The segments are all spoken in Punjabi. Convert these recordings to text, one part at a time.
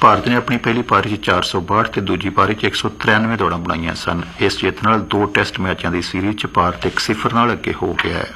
ਭਾਰਤ ਨੇ ਆਪਣੀ ਪਹਿਲੀ ਪਾਰੀ 'ਚ 462 ਤੇ ਦੂਜੀ ਪਾਰੀ 'ਚ 193 ਦੌੜਾਂ ਬਣਾਈਆਂ ਸਨ। ਇਸ ਜਿੱਤ ਨਾਲ 2 ਟੈਸਟ ਮੈਚਾਂ ਦੀ ਸੀਰੀਜ਼ 'ਚ ਭਾਰਤ 1-0 ਨਾਲ ਅੱਗੇ ਹੋ ਗਿਆ ਹੈ।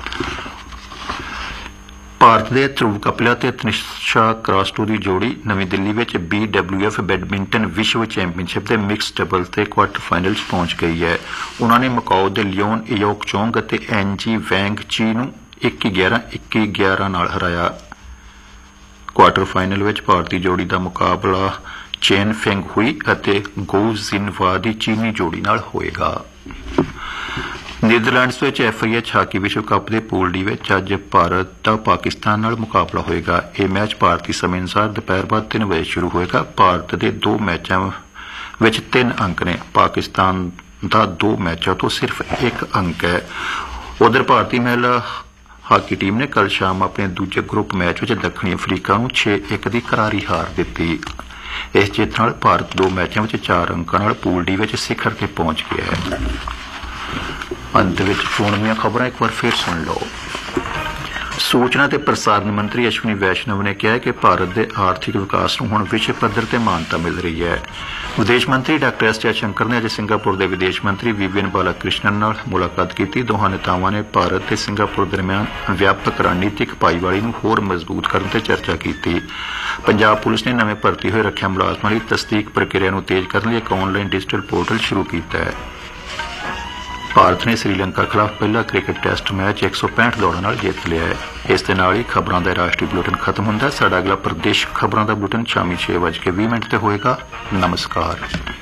ਭਾਰਤ ਦੇ ਧਰੁਵ ਕਪਿਲਾ ਤੇ ਤਨਿਸ਼ਾ ਕ੍ਰਾਸਟੋ ਦੀ ਜੋੜੀ ਨਵੀਂ ਦਿੱਲੀ ਵਿੱਚ BWF ਬੈਡਮਿੰਟਨ ਵਿਸ਼ਵ ਚੈਂਪੀਅਨਸ਼ਿਪ ਦੇ ਮਿਕਸ ਡਬਲ ਤੇ ਕੁਆਟਰ ਫਾਈਨਲ 'ਚ ਪਹੁੰਚ ਗਈ ਹੈ। ਉਨ੍ਹਾਂ ਨੇ ਮਕਾਓ ਦੇ ਲਿਓਨ ਇਯੋਕ ਚੋਂਗ ਅਤੇ ਐਨਜੀ ਵੈਂਗ ਚੀ ਨੂੰ 21-11, 21-11 ਨਾਲ ਹਰਾਇਆ। ਕੁਆਟਰ ਫਾਈਨਲ ਵਿੱਚ ਭਾਰਤੀ ਜੋੜੀ ਦਾ ਮੁਕਾਬਲਾ ਚੇਨ ਫੈਂਗ ਹੁਈ ਅਤੇ ਗੋ ਜ਼ਿਨਵਾ ਦੀ ਚੀਨੀ ਜੋੜੀ ਨਾਲ ਹੋਏਗਾ। ਨੀਦਰਲੈਂਡਸ ਵਿੱਚ FIH ਹਾਕੀ ਵਿਸ਼ਵ ਕੱਪ ਦੇ ਪੂਲ ਡੀ ਵਿੱਚ ਅੱਜ ਭਾਰਤ ਦਾ ਪਾਕਿਸਤਾਨ ਨਾਲ ਮੁਕਾਬਲਾ ਹੋਏਗਾ। ਇਹ ਮੈਚ ਭਾਰਤੀ ਸਮੇਂ ਅਨੁਸਾਰ ਦੁਪਹਿਰ ਬਾਅਦ 3 ਵਜੇ ਸ਼ੁਰੂ ਹੋਏਗਾ। ਭਾਰਤ ਦੇ 2 ਮੈਚਾਂ ਵਿੱਚ 3 ਅੰਕ ਨੇ। ਪਾਕਿਸਤਾਨ ਦਾ 2 ਮੈਚਾਂ ਤੋਂ ਸਿਰਫ 1 ਅੰਕ ਹੈ। ਉਧਰ ਭਾਰਤੀ ਮਹਿਲਾ ਹਾਕੀ ਟੀਮ ਨੇ ਕੱਲ੍ਹ ਸ਼ਾਮ ਆਪਣੇ ਦੂਜੇ ਗਰੁੱਪ ਮੈਚ ਵਿੱਚ ਦੱਖਣੀ ਅਫਰੀਕਾ ਨੂੰ 6-1 ਦੀ ਕਰਾਰੀ ਹਾਰ ਦਿੱਤੀ। ਇਸ ਜਿੱਤ ਨਾਲ ਭਾਰਤ 2 ਮੈਚਾਂ ਵਿੱਚ 4 ਅੰਕਾਂ ਨਾਲ ਪੂਲ ਡੀ ਵਿੱਚ ਸਿਖਰ ਤੇ ਪਹੁੰਚ ਗਿਆ ਹੈ। ਅੰਤ ਵਿੱਚ ਚੋਣ ਦੀਆਂ ਖਬਰਾਂ ਇੱਕ ਵਾਰ ਫਿਰ ਸੁਣ ਲਓ। ਸੂਚਨਾ ਤੇ ਪ੍ਰਸਾਰਣ ਮੰਤਰੀ ਅਸ਼ਵਨੀ ਵੈਸ਼ਨਵ ਨੇ ਕਿਹਾ ਹੈ ਕਿ ਭਾਰਤ ਦੇ ਆਰਥਿਕ ਵਿਕਾਸ ਨੂੰ ਹੁਣ ਵਿਸ਼ਵ ਪੱਧਰ ਤੇ ਮਾਨਤਾ ਮਿਲ ਰਹੀ ਹੈ। ਵਿਦੇਸ਼ ਮੰਤਰੀ ਡਾਕਟਰ ਐਸ ਜੈਸ਼ੰਕਰ ਨੇ ਅੱਜ ਸਿੰਗਾਪੁਰ ਦੇ ਵਿਦੇਸ਼ ਮੰਤਰੀ ਵਿਵਿਅਨ ਬਾਲਾਕ੍ਰਿਸ਼ਨਨ ਨਾਲ ਮੁਲਾਕਾਤ ਕੀਤੀ। ਦੋਹਾਂ ਨੇਤਾਵਾਂ ਨੇ ਭਾਰਤ ਤੇ ਸਿੰਗਾਪੁਰ ਦਰਮਿਆਨ ਵਿਆਪਕ ਰਣਨੀਤਿਕ ਭਾਈਵਾਲੀ ਨੂੰ ਹੋਰ ਮਜ਼ਬੂਤ ਕਰਨ ਤੇ ਚਰਚਾ ਕੀਤੀ। ਪੰਜਾਬ ਪੁਲਿਸ ਨੇ ਨਵੇਂ ਭਰਤੀ ਹੋਏ ਰੱਖਿਆ ਮੁਲਾਜ਼ਮਾਂ ਲਈ ਤਸਦੀਕ ਪ੍ਰਕਿਰਿਆ ਨੂੰ ਤੇਜ਼ ਕਰਨ ਲਈ ਇੱਕ ਆਨਲਾਈਨ ਡਿਜੀਟਲ ਪੋਰਟਲ ਸ਼ੁਰੂ ਕੀਤਾ ਹੈ। ਭਾਰਤ ਨੇ ਸ੍ਰੀਲੰਕਾ ਖਿਲਾਫ ਪਹਿਲਾ ਕ੍ਰਿਕਟ ਟੈਸਟ ਮੈਚ 165 ਦੌੜਾਂ ਨਾਲ ਜਿੱਤ ਲਿਆ ਹੈ। ਇਸ ਦੇ ਨਾਲ ਹੀ ਖਬਰਾਂ ਦਾ ਰਾਸ਼ਟਰੀ ਬੁਲੇਟਿਨ ਖਤਮ ਹੁੰਦਾ ਹੈ। ਸਾਡਾ ਅਗਲਾ ਪ੍ਰਦੇਸ਼ ਖਬਰਾਂ ਦਾ ਬੁਲੇਟਿਨ ਸ਼ਾਮੀ 6:20 ਤੇ ਹੋਏਗਾ। ਨਮਸਕਾਰ।